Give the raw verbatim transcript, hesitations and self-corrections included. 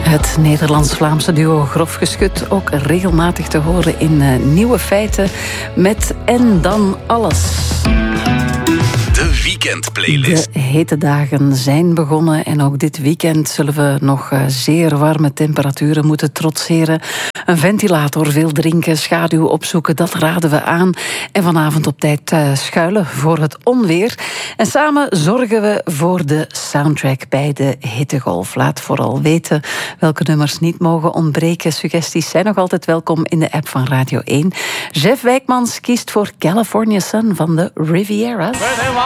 Het Nederlands-Vlaamse duo Grof Geschut, ook regelmatig te horen in uh, Nieuwe Feiten met En dan alles. De weekendplaylist. De hete dagen zijn begonnen en ook dit weekend zullen we nog uh, zeer warme temperaturen moeten trotseren. Een ventilator, veel drinken, schaduw opzoeken, dat raden we aan. En vanavond op tijd uh, schuilen voor het onweer. En samen zorgen we voor de soundtrack bij de hittegolf. Laat vooral weten welke nummers niet mogen ontbreken. Suggesties zijn nog altijd welkom in de app van Radio één. Jeff Wijkmans kiest voor California Sun van de Riviera's.